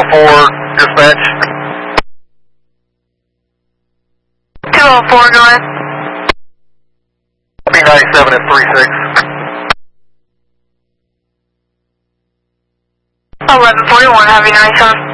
204, dispatch. 204, go ahead. B97 at 36. 1141, have a nice one.